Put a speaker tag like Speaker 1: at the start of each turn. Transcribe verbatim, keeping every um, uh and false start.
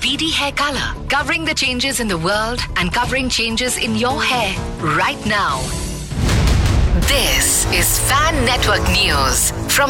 Speaker 1: B D Hair Color, covering the changes in the world and covering changes in your hair right now. This is Fan Network News from